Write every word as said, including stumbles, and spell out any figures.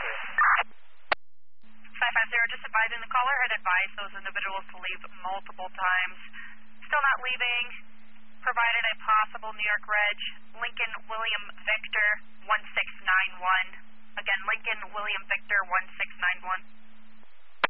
five five zero, just advising the caller had advised those individuals to leave multiple times. Still not leaving. Provided a possible New York Reg, Lincoln William Victor one six nine one. Again, Lincoln William Victor one six nine one.